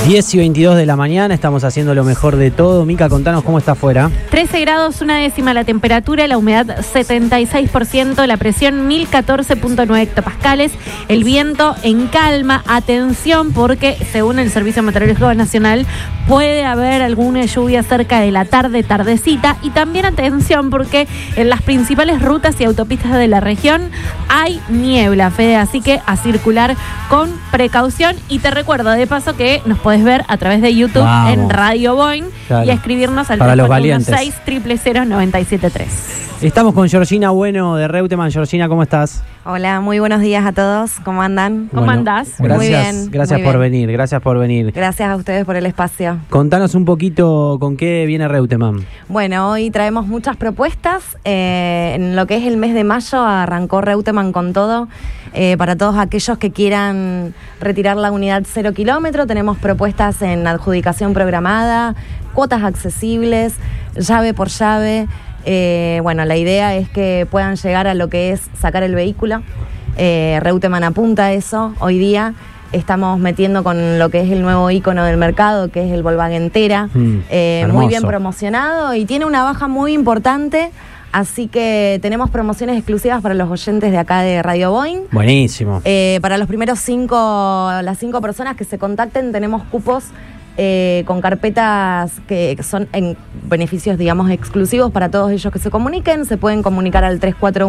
10:22 de la mañana, estamos haciendo lo mejor de todo. Mica, contanos cómo está afuera. 13 grados, 1/10 la temperatura, la humedad 76%, la presión 1014.9 hectopascales, el viento en calma. Atención porque según el Servicio Meteorológico Nacional puede haber alguna lluvia cerca de la tardecita, y también atención porque en las principales rutas y autopistas de la región hay niebla, Fede, así que a circular con precaución. Y te recuerdo de paso que nos podés ver a través de YouTube en Radio Boing, claro, y escribirnos al 341-6000973. Estamos con Georgina Bueno de Reutemann. Georgina, ¿cómo estás? Hola, muy buenos días a todos. ¿Cómo andan? ¿Cómo andás? Gracias, muy bien. Gracias por venir, gracias por venir. Gracias a ustedes por el espacio. Contanos un poquito con qué viene Reutemann. Bueno, hoy traemos muchas propuestas. En lo que es el mes de mayo arrancó Reutemann con todo. Para todos aquellos que quieran retirar la unidad 0 kilómetro, tenemos propuestas en adjudicación programada, cuotas accesibles, llave por llave. Bueno, la idea es que puedan llegar a lo que es sacar el vehículo. Reutemann apunta a eso. Hoy día estamos metiendo con lo que es el nuevo ícono del mercado, que es el Volkswagen Tera, muy bien promocionado y tiene una baja muy importante. Así que tenemos promociones exclusivas para los oyentes de acá de Radio Boing. Buenísimo. Para los primeros las 5 personas que se contacten, tenemos cupos con carpetas que son en beneficios, digamos, exclusivos para todos ellos que se comuniquen. Se pueden comunicar al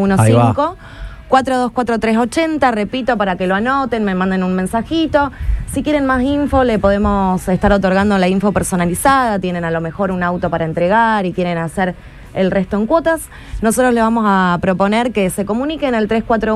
3415-424380, repito, para que lo anoten, me manden un mensajito. Si quieren más info, le podemos estar otorgando la info personalizada. Tienen a lo mejor un auto para entregar y quieren hacer el resto en cuotas. Nosotros le vamos a proponer que se comuniquen al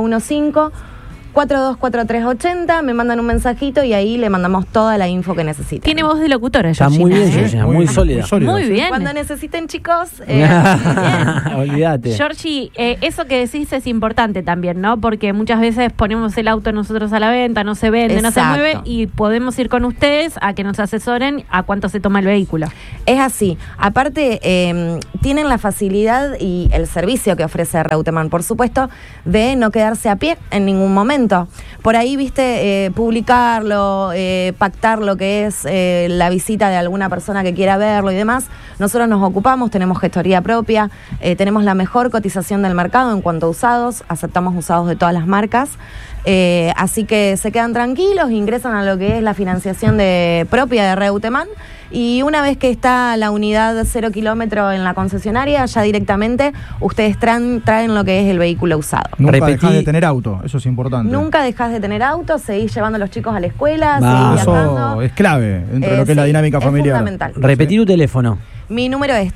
3415-424380, me mandan un mensajito y ahí le mandamos toda la info que necesiten. Tiene voz de locutora, Está Georgina, muy bien, Georgina, muy sólida. Muy bien. Cuando necesiten, chicos, olvídate. Georgie, eso que decís es importante también, ¿no? Porque muchas veces ponemos el auto nosotros a la venta, no se vende, no se mueve, y podemos ir con ustedes a que nos asesoren a cuánto se toma el vehículo. Es así. Aparte, tienen la facilidad y el servicio que ofrece Reutemann, por supuesto, de no quedarse a pie en ningún momento. Por ahí, viste, publicarlo, pactar lo que es la visita de alguna persona que quiera verlo y demás. Nosotros nos ocupamos, tenemos gestoría propia, tenemos la mejor cotización del mercado en cuanto a usados, aceptamos usados de todas las marcas. Así que se quedan tranquilos, ingresan a lo que es la financiación propia de Reutemann, y una vez que está la unidad 0 kilómetro en la concesionaria, ya directamente ustedes traen lo que es el vehículo usado. Nunca dejás de tener auto, eso es importante. Nunca dejás de tener auto, seguís llevando a los chicos a la escuela, seguís viajando. Eso es clave dentro de lo que es la dinámica familiar. Es fundamental. Repetí tu teléfono. Mi número es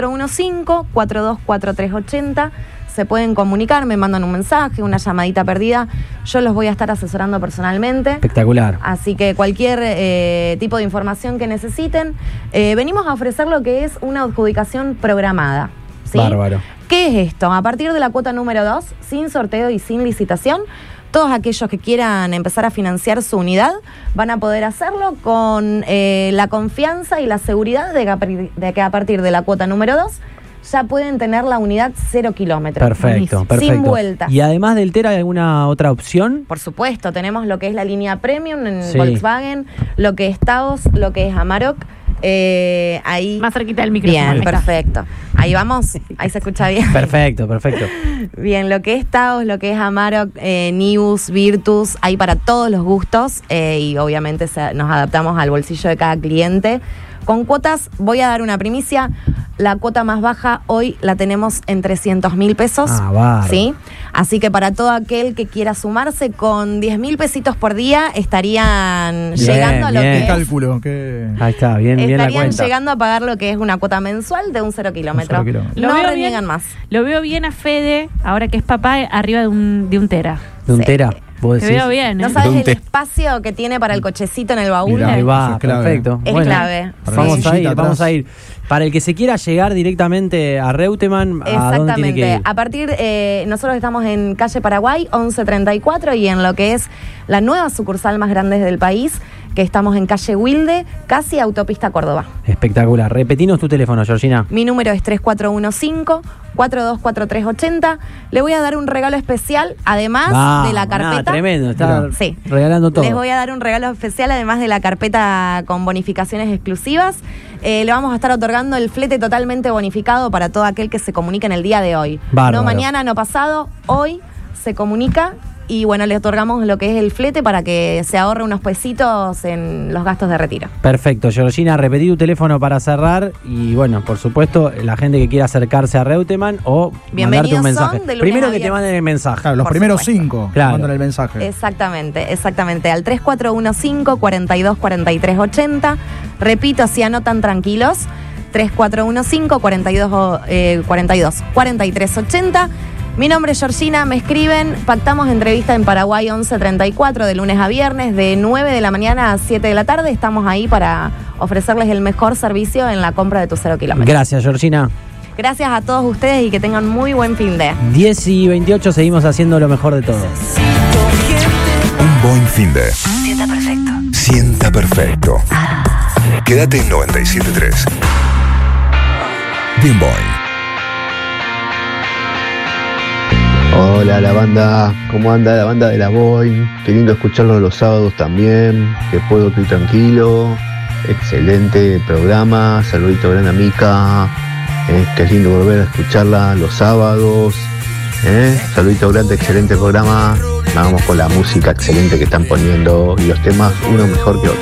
3415-424380. Se pueden comunicar, me mandan un mensaje, una llamadita perdida. Yo los voy a estar asesorando personalmente. Espectacular. Así que cualquier tipo de información que necesiten. Venimos a ofrecer lo que es una adjudicación programada, ¿sí? Bárbaro. ¿Qué es esto? A partir de la cuota número 2, sin sorteo y sin licitación, todos aquellos que quieran empezar a financiar su unidad van a poder hacerlo con la confianza y la seguridad de que a partir de la cuota número 2 ya pueden tener la unidad 0 kilómetros. Perfecto. Sin vueltas. ¿Y además del Tera hay alguna otra opción? Por supuesto, tenemos lo que es la línea Premium en Volkswagen, lo que es Taos, lo que es Amarok. Ahí más cerquita del micrófono. Bien, perfecto. Ahí vamos, ahí se escucha bien. Perfecto. Bien, lo que es Taos, lo que es Amarok, Nibus, Virtus, hay para todos los gustos, y obviamente nos adaptamos al bolsillo de cada cliente. Con cuotas, voy a dar una primicia. La cuota más baja hoy la tenemos en 300.000 pesos. ¿Sí? Así que para todo aquel que quiera sumarse, con 10.000 pesitos por día estarían llegando a lo que es. Cálculo. Ahí está, bien la cuenta. Estarían llegando a pagar lo que es una cuota mensual de un 0 kilómetro. No reniegan más. Lo veo bien a Fede, ahora que es papá, arriba de un Tera. ¿De un Tera? Te veo bien, ¿eh? ¿No sabes el espacio que tiene para el cochecito en el baúl? Mirá, ahí va, perfecto. Es clave. Vamos a ir. Para el que se quiera llegar directamente a Reutemann, ¿a dónde tiene que ir? A partir, nosotros estamos en calle Paraguay, 1134, y en lo que es la nueva sucursal más grande del país, que estamos en calle Wilde, casi autopista Córdoba. Espectacular. Repetinos tu teléfono, Georgina. Mi número es 3415-424380. Le voy a dar un regalo especial, además de la carpeta. Tremendo, está sí. regalando todo. Les voy a dar un regalo especial, además de la carpeta con bonificaciones exclusivas. Le vamos a estar otorgando el flete totalmente bonificado para todo aquel que se comunique en el día de hoy. Bárbaro. No mañana, no pasado, hoy se comunica. Y bueno, le otorgamos lo que es el flete para que se ahorre unos pesitos en los gastos de retiro. Perfecto, Georgina, repetí tu teléfono para cerrar. Y bueno, por supuesto, la gente que quiera acercarse a Reutemann o mandarte un mensaje. Primero que te manden el mensaje. Claro, los primeros 5 mandan el mensaje. Exactamente. Al 3415-424380. Repito, así anotan tranquilos. 3415-424380. Mi nombre es Georgina, me escriben, pactamos entrevista en Paraguay 1134 de lunes a viernes de 9 de la mañana a 7 de la tarde. Estamos ahí para ofrecerles el mejor servicio en la compra de tu 0 kilómetros. Gracias, Georgina. Gracias a todos ustedes y que tengan muy buen fin de. 10:28 seguimos haciendo lo mejor de todo. Un buen fin de. Sienta perfecto. Sienta perfecto. Quédate en 97.3. Bien Boy. Hola la banda, ¿cómo anda la banda de la Boy? Qué lindo escucharlo los sábados también, que puedo estoy tranquilo, excelente programa, saludito grande a Mica, qué lindo volver a escucharla los sábados, saludito grande, excelente programa, vamos con la música excelente que están poniendo y los temas uno mejor que otro.